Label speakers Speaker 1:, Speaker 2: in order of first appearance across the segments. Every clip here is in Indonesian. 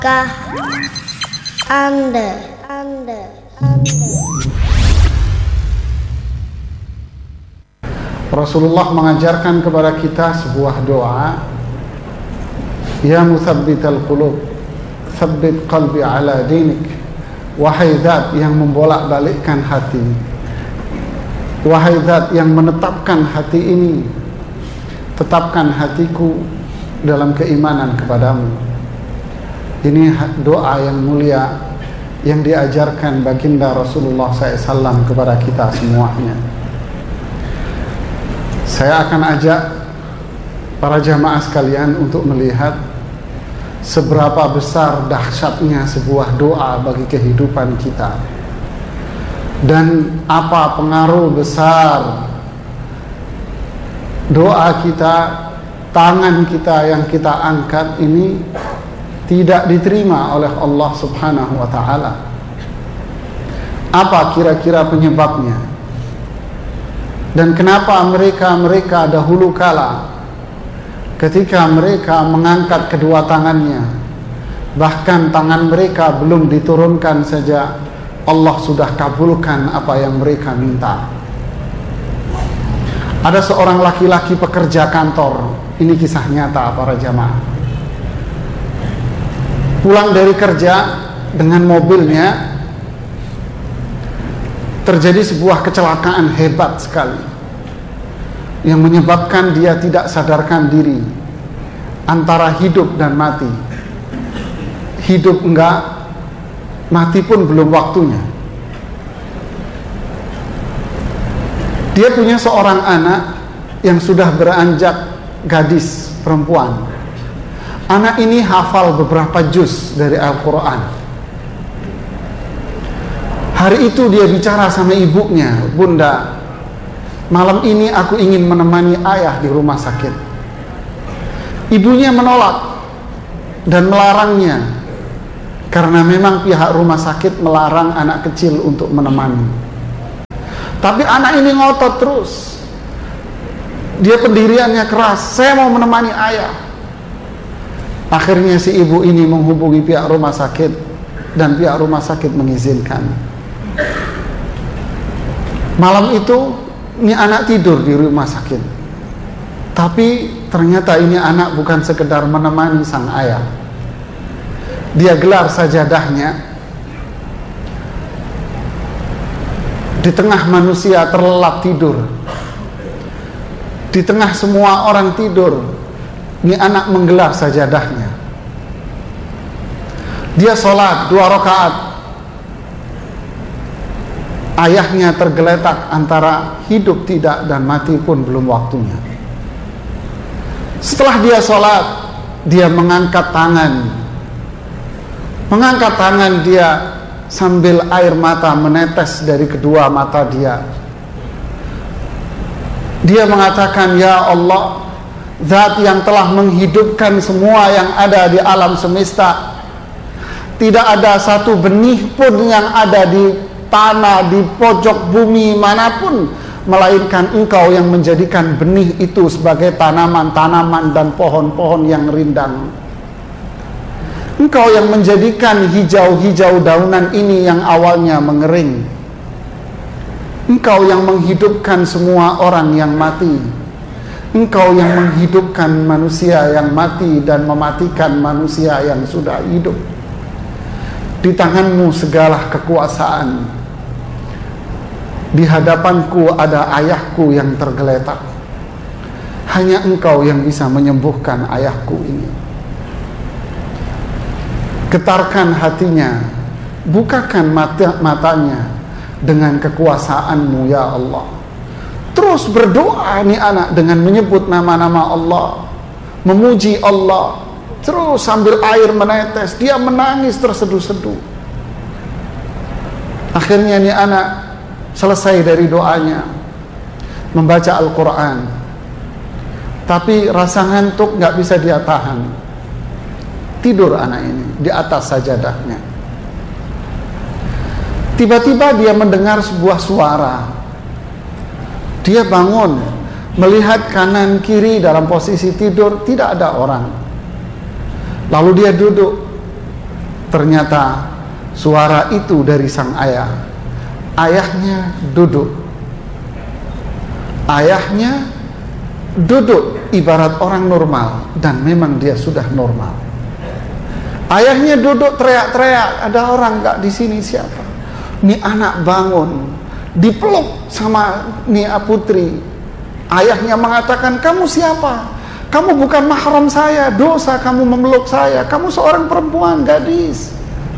Speaker 1: Kah Anda
Speaker 2: Rasulullah mengajarkan kepada kita sebuah doa, ya muthabbital qulub tsabbit qalbi ala dinik. Wahai zat yang membolak-balikkan hati, wahai zat yang menetapkan hati ini, tetapkan hatiku dalam keimanan kepadamu. Ini doa yang mulia yang diajarkan baginda Rasulullah SAW kepada kita semuanya. Saya akan ajak para jamaah sekalian untuk melihat seberapa besar dahsyatnya sebuah doa bagi kehidupan kita, dan apa pengaruh besar doa kita, tangan kita yang kita angkat ini tidak diterima oleh Allah Subhanahu wa ta'ala. Apa kira-kira penyebabnya? Dan kenapa mereka dahulu kala ketika mereka mengangkat kedua tangannya, bahkan tangan mereka belum diturunkan saja, Allah sudah kabulkan apa yang mereka minta. Ada seorang laki-laki pekerja kantor, ini kisah nyata para jamaah. Pulang dari kerja dengan mobilnya, terjadi sebuah kecelakaan hebat sekali yang menyebabkan dia tidak sadarkan diri antara hidup dan mati. Hidup enggak, mati pun belum waktunya. Dia punya seorang anak yang sudah beranjak gadis perempuan. Anak ini hafal beberapa juz dari Al-Quran. Hari itu dia bicara sama ibunya, "Bunda, malam ini aku ingin menemani ayah di rumah sakit." Ibunya menolak dan melarangnya, karena memang pihak rumah sakit melarang anak kecil untuk menemani. Tapi anak ini ngotot terus. Dia pendiriannya keras, "Saya mau menemani ayah." Akhirnya si ibu ini menghubungi pihak rumah sakit, dan pihak rumah sakit mengizinkan. Malam itu ini anak tidur di rumah sakit, tapi ternyata ini anak bukan sekedar menemani sang ayah. Dia gelar sajadahnya di tengah manusia terlelap tidur, di tengah semua orang tidur. Ini anak menggelar sajadahnya. Dia sholat 2 rakaat. Ayahnya tergeletak antara hidup tidak dan mati pun belum waktunya. Setelah dia sholat, dia mengangkat tangan. Mengangkat tangan dia sambil air mata menetes dari kedua mata dia. Dia mengatakan, "Ya Allah, Zat yang telah menghidupkan semua yang ada di alam semesta, tidak ada satu benih pun yang ada di tanah, di pojok bumi manapun, melainkan Engkau yang menjadikan benih itu sebagai tanaman-tanaman dan pohon-pohon yang rindang. Engkau yang menjadikan hijau-hijau daunan ini yang awalnya mengering. Engkau yang menghidupkan semua orang yang mati. Engkau yang menghidupkan manusia yang mati dan mematikan manusia yang sudah hidup. Di tanganmu segala kekuasaan. Di hadapanku ada ayahku yang tergeletak. Hanya Engkau yang bisa menyembuhkan ayahku ini." Getarkan hatinya, bukakan matanya dengan kekuasaan-Mu ya Allah. Terus berdoa nih anak dengan menyebut nama-nama Allah, memuji Allah, terus sambil air menetes, dia menangis terseduh-seduh. Akhirnya nih anak selesai dari doanya, membaca Al-Quran, tapi rasa ngantuk gak bisa dia tahan. Tidur anak ini di atas sajadahnya. Tiba-tiba dia mendengar sebuah suara. Dia bangun, melihat kanan kiri dalam posisi tidur, tidak ada orang. Lalu dia duduk. Ternyata suara itu dari sang ayah. Ayahnya duduk. Ayahnya duduk ibarat orang normal, dan memang dia sudah normal. Ayahnya duduk teriak-teriak, ada orang nggak di sini siapa? Nih anak bangun, dipeluk sama Nia putri. Ayahnya mengatakan, kamu siapa? Kamu bukan mahram saya, dosa kamu memeluk saya. Kamu seorang perempuan, gadis.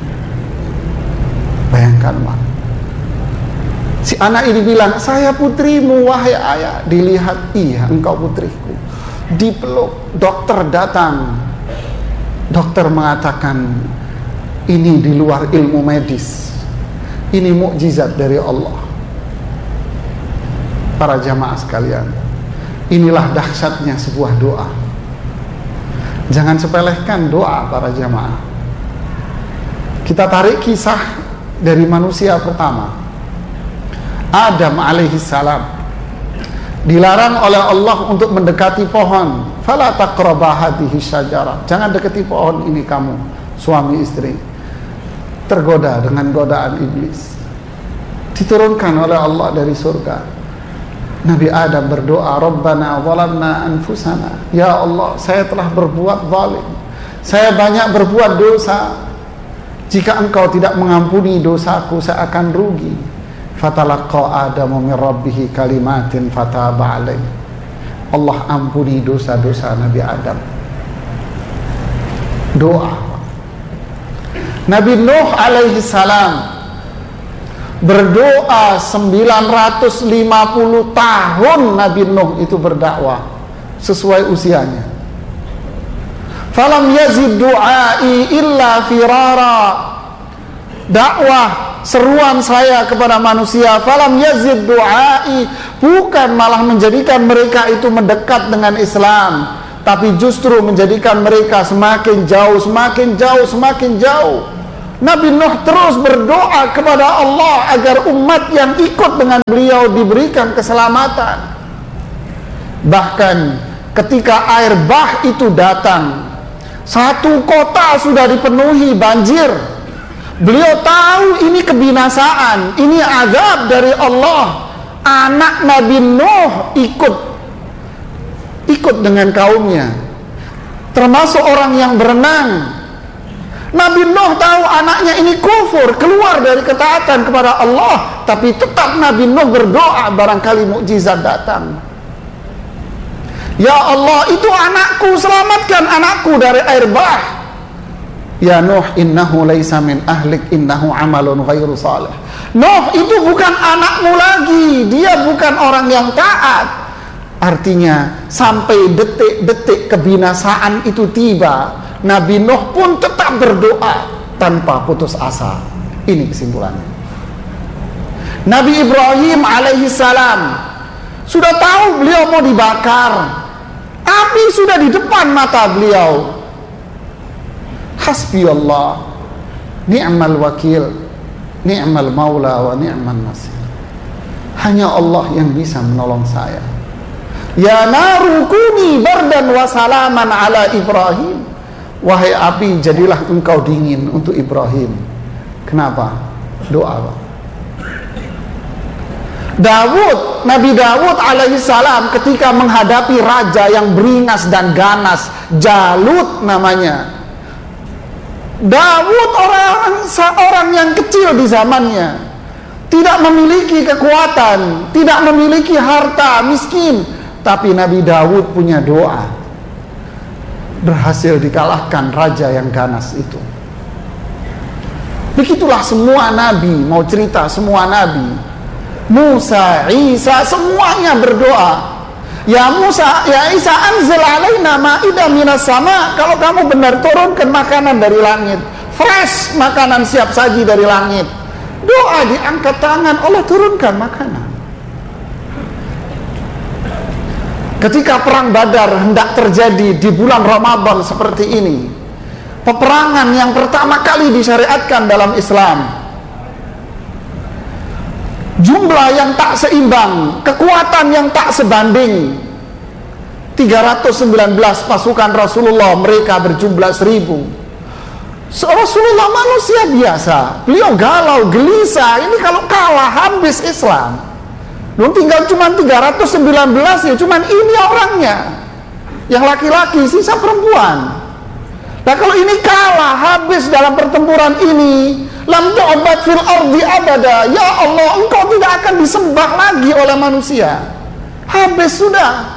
Speaker 2: Bayangkan, Mak. Si anak ini bilang, saya putrimu wahai ayah. Dilihat, iya engkau putriku. Dipeluk, dokter datang. Dokter mengatakan, ini di luar ilmu medis. Ini mukjizat dari Allah. Para jamaah sekalian, inilah dahsyatnya sebuah doa. Jangan sepelehkan doa para jamaah. Kita tarik kisah dari manusia pertama, Adam alaihissalam. Dilarang oleh Allah untuk mendekati pohon. Fala taqraba hadhihi syajarah. Jangan dekati pohon ini kamu, suami istri. Tergoda dengan godaan iblis. Diturunkan oleh Allah dari surga. Nabi Adam berdoa, Rabbana zalamna anfusana. Ya Allah, saya telah berbuat zalim. Saya banyak berbuat dosa. Jika engkau tidak mengampuni dosaku, saya akan rugi. Fatalaqa Adamu min rabbih kalimatin fataba alaihi. Allah ampuni dosa-dosa Nabi Adam. Doa. Nabi Nuh alaihi salam berdoa 950 tahun. Nabi Nuh itu berdakwah sesuai usianya. Falam yazid du'ai illa firara. Dakwah seruan saya kepada manusia, falam yazid du'ai, bukan malah menjadikan mereka itu mendekat dengan Islam, tapi justru menjadikan mereka semakin jauh, semakin jauh, semakin jauh. Nabi Nuh terus berdoa kepada Allah agar umat yang ikut dengan beliau diberikan keselamatan. Bahkan ketika air bah itu datang, satu kota sudah dipenuhi banjir. Beliau tahu ini kebinasaan, ini azab dari Allah. Anak Nabi Nuh ikut dengan kaumnya, termasuk orang yang berenang. Nabi Nuh tahu anaknya ini kufur, keluar dari ketaatan kepada Allah, tapi tetap Nabi Nuh berdoa barangkali mukjizat datang. Ya Allah, itu anakku, selamatkan anakku dari air bah. Ya Nuh, innahu laisa min ahlik, innahu amalun ghairu salih. Nuh, itu bukan anakmu lagi, dia bukan orang yang taat. Artinya sampai detik-detik kebinasaan itu tiba, Nabi Nuh pun tetap berdoa tanpa putus asa. Ini kesimpulannya. Nabi Ibrahim alaihissalam sudah tahu beliau mau dibakar, api sudah di depan mata beliau. Hasbi Allah, ni'mal wakil, ni'mal maula wa ni'man nasir. Hanya Allah yang bisa menolong saya. Ya naru kuni bardan wa salaman ala Ibrahim. Wahai api, jadilah engkau dingin untuk Ibrahim. Kenapa? Doa, Pak. Nabi Dawud alaihissalam ketika menghadapi raja yang beringas dan ganas, Jalut namanya. Dawud seorang yang kecil di zamannya, tidak memiliki kekuatan, tidak memiliki harta, miskin, tapi Nabi Dawud punya doa, berhasil dikalahkan raja yang ganas itu. Begitulah semua nabi, mau cerita semua nabi, Musa, Isa, semuanya berdoa. Ya Musa, ya Isa, anzil alaina ma'idah minas sama. Kalau kamu benar, turunkan makanan dari langit, fresh makanan siap saji dari langit. Doa, diangkat tangan, Allah turunkan makanan. Ketika perang Badar hendak terjadi di bulan Ramadan seperti ini, peperangan yang pertama kali disyariatkan dalam Islam, jumlah yang tak seimbang, kekuatan yang tak sebanding. 319 pasukan Rasulullah, mereka berjumlah 1000. Rasulullah manusia biasa, beliau galau, gelisah. Ini kalau kalah habis Islam. Belum tinggal cuma 319 ya, cuman ini orangnya. Yang laki-laki, sisa perempuan. Nah kalau ini kalah habis dalam pertempuran ini, lam tu'bad fil ardi abada. Ya Allah, engkau tidak akan disembah lagi oleh manusia. Habis sudah.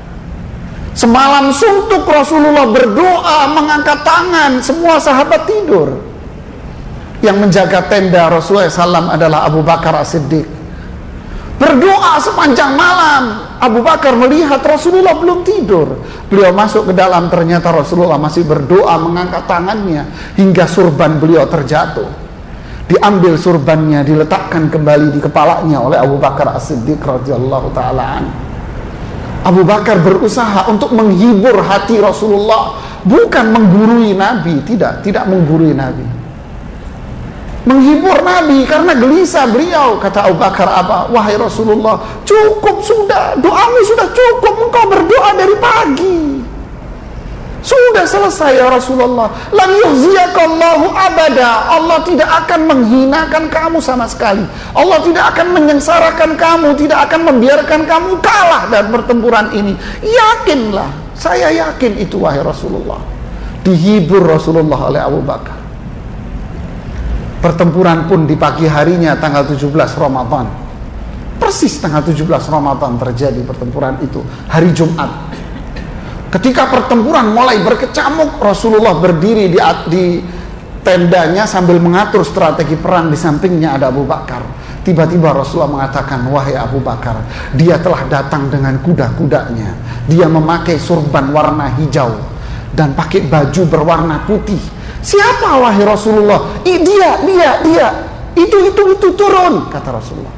Speaker 2: Semalam suntuk Rasulullah berdoa, mengangkat tangan, semua sahabat tidur. Yang menjaga tenda Rasulullah SAW adalah Abu Bakar As-Siddiq. Berdoa sepanjang malam. Abu Bakar melihat Rasulullah belum tidur. Beliau masuk ke dalam, ternyata Rasulullah masih berdoa, mengangkat tangannya hingga surban beliau terjatuh. Diambil surbannya, diletakkan kembali di kepalanya oleh Abu Bakar As-Siddiq radhiyallahu ta'ala anhu. Abu Bakar berusaha untuk menghibur hati Rasulullah, bukan menggurui Nabi, tidak menggurui Nabi. Menghibur Nabi karena gelisah beliau. Kata Abu Bakar apa? Wahai Rasulullah, cukup sudah, doamu sudah cukup, engkau berdoa dari pagi. Sudah selesai ya Rasulullah. Lan yuhziyakallahu abada. Allah tidak akan menghinakan kamu sama sekali. Allah tidak akan menyengsarakan kamu, tidak akan membiarkan kamu kalah dalam pertempuran ini. Yakinlah, saya yakin itu wahai Rasulullah. Dihibur Rasulullah oleh Abu Bakar. Pertempuran pun di pagi harinya tanggal 17 Ramadan. Persis tanggal 17 Ramadan terjadi pertempuran itu, hari Jumat. Ketika pertempuran mulai berkecamuk, Rasulullah berdiri di tendanya sambil mengatur strategi perang. Di sampingnya ada Abu Bakar. Tiba-tiba Rasulullah mengatakan, wahai Abu Bakar, dia telah datang dengan kuda-kudanya. Dia memakai surban warna hijau dan pakai baju berwarna putih. Siapa wahai Rasulullah? Dia. Itu turun, kata Rasulullah.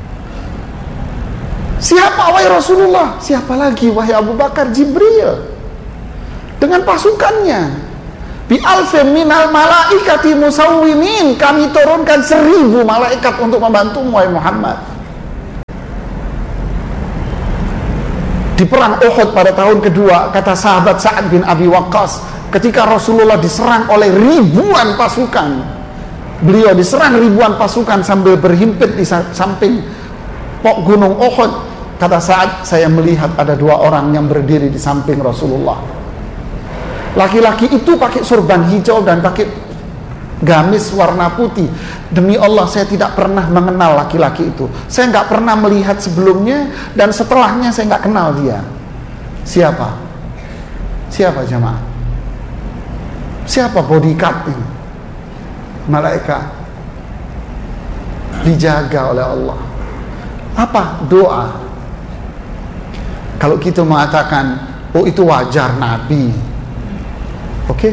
Speaker 2: Siapa wahai Rasulullah? Siapa lagi wahai Abu Bakar? Jibril dengan pasukannya. Bi alfin minal malaikati musawwimin, kami turunkan 1000 malaikat untuk membantu wahai Muhammad. Di perang Uhud pada tahun kedua, kata sahabat Sa'ad bin Abi Waqqas, ketika Rasulullah diserang oleh ribuan pasukan, beliau diserang ribuan pasukan sambil berhimpit di samping gunung Uhud. Kata Sa'ad, saya melihat ada 2 orang yang berdiri di samping Rasulullah. Laki-laki itu pakai surban hijau dan pakai gamis warna putih. Demi Allah, saya tidak pernah mengenal laki-laki itu. Saya nggak pernah melihat sebelumnya, dan setelahnya saya nggak kenal dia. Siapa? Siapa jemaah? Siapa bodyguard ini? Malaikat. Dijaga oleh Allah. Apa? Doa. Kalau kita mengatakan, oh itu wajar Nabi, oke?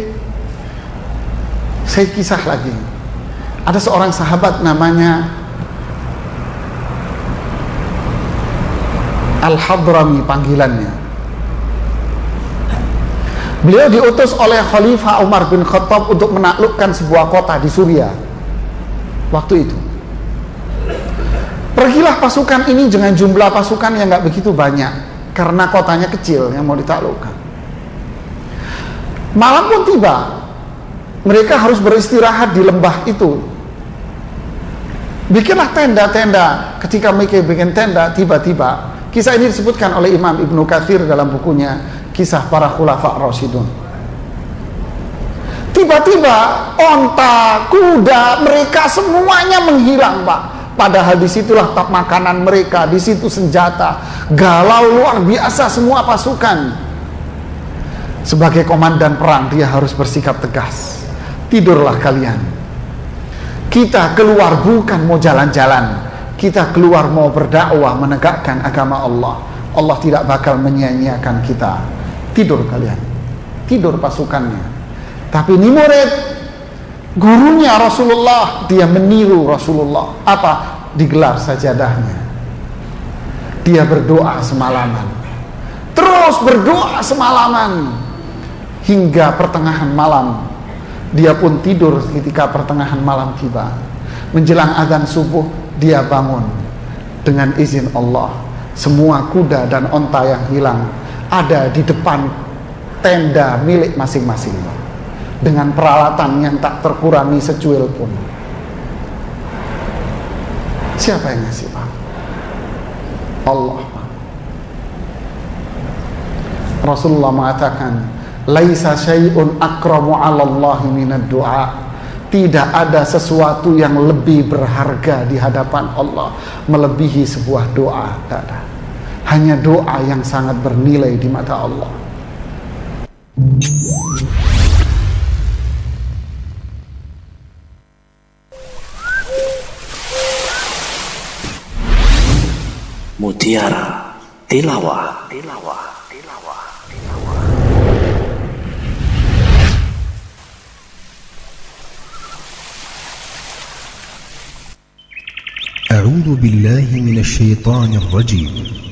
Speaker 2: Saya kisah lagi. Ada seorang sahabat namanya Al-Hadrami panggilannya. Beliau diutus oleh Khalifah Umar bin Khattab untuk menaklukkan sebuah kota di Suriah waktu itu. Pergilah pasukan ini dengan jumlah pasukan yang gak begitu banyak, karena kotanya kecil yang mau ditaklukkan. Malam pun tiba. Mereka harus beristirahat di lembah itu. Bikinlah tenda-tenda. Ketika mereka bikin tenda, tiba-tiba, kisah ini disebutkan oleh Imam Ibnu Katsir dalam bukunya Kisah Para Khulafa Rasyidun. Tiba-tiba onta, kuda, mereka semuanya menghilang, Pak. Padahal disitulah tak makanan mereka, di situ senjata, galau luar biasa semua pasukan. Sebagai komandan perang, dia harus bersikap tegas. Tidurlah kalian. Kita keluar bukan mau jalan-jalan, kita keluar mau berdakwah, menegakkan agama Allah. Allah tidak bakal menyia-nyiakan kita. Tidur kalian. Tidur pasukannya. Tapi ini murid, gurunya Rasulullah, dia meniru Rasulullah. Apa? Digelar sajadahnya. Dia berdoa semalaman. Terus berdoa semalaman hingga pertengahan malam. Dia pun tidur ketika pertengahan malam tiba. Menjelang azan subuh, dia bangun. Dengan izin Allah, semua kuda dan onta yang hilang ada di depan tenda milik masing-masing. dengan peralatan yang tak terkurangi secuil pun. Siapa yang ngasih, Pak? Allah. Rasulullah mengatakan, laisa syai'un akramu 'ala Allah minad du'a. Tidak ada sesuatu yang lebih berharga di hadapan Allah melebihi sebuah doa. Tidak ada. Hanya doa yang sangat bernilai di mata Allah.
Speaker 1: Mutiara Tilawah.
Speaker 3: أعوذ بالله من الشيطان الرجيم.